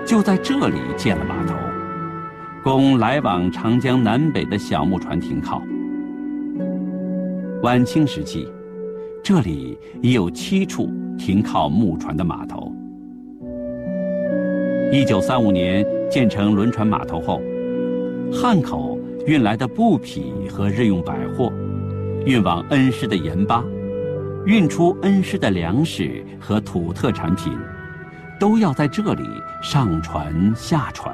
就在这里建了码头，供来往长江南北的小木船停靠。晚清时期，这里已有7处停靠木船的码头。1935年建成轮船码头后，汉口运来的布匹和日用百货，运往恩施的盐巴，运出恩施的粮食和土特产品，都要在这里上船下船。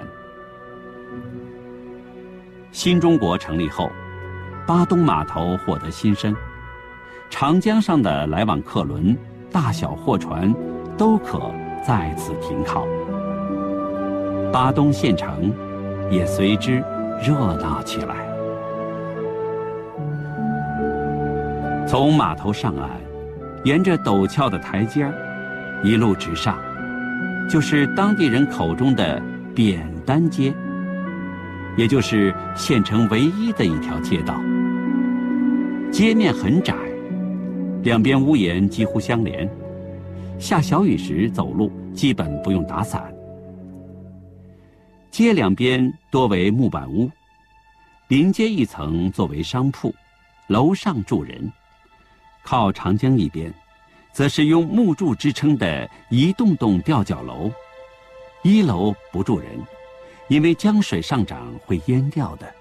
新中国成立后，巴东码头获得新生，长江上的来往客轮、大小货船都可在此停靠。巴东县城也随之热闹起来。从码头上岸，沿着陡峭的台阶一路直上，就是当地人口中的扁担街，也就是县城唯一的一条街道。街面很窄，两边屋檐几乎相连，下小雨时走路基本不用打伞。街两边多为木板屋，临街一层作为商铺，楼上住人。靠长江一边，则是用木柱支撑的一栋栋吊脚楼，一楼不住人，因为江水上涨会淹掉的。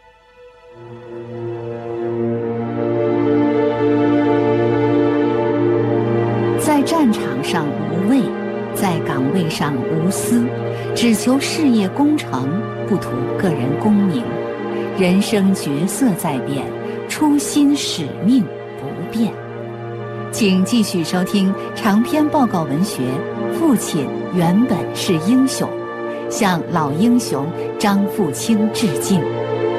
在战场上无畏，在岗位上无私，只求事业功成，不图个人功名。人生角色在变，初心使命不变。请继续收听长篇报告文学《父亲原本是英雄》，向老英雄张富清致敬。